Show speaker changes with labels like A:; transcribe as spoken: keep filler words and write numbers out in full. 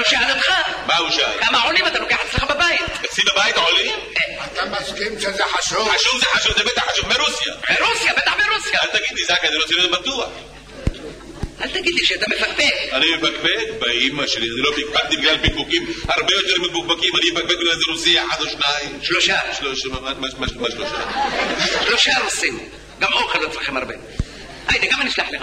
A: הוא שאל אותך.
B: מה הוא שאל?
A: כמה עולים אתה לוקח אצלך בבית?
B: אצלי בבית עולים?
C: אתה מסכים שזה חשוב?
B: חשוב זה חשוב, זה בטח חשוב, מרוסיה.
A: מרוסיה, בטח מרוסיה.
B: אל תגיד לי, זק, אני רוצה להיות בטוח.
A: אל תגיד לי שאתה מפקפק.
B: אני מפקפק? באמא שלי, אני לא פקפקתי בגלל פקפוקים הרבה יותר מבוקבקים, אני מפקפק בגלל זה רוסי אחד או שניים.
A: שלושה.
B: שלושה, מה שלושה?
A: שלושה רוסים. גם אוכל לא צריכים הרבה. היידה, גם אני אשלח לך.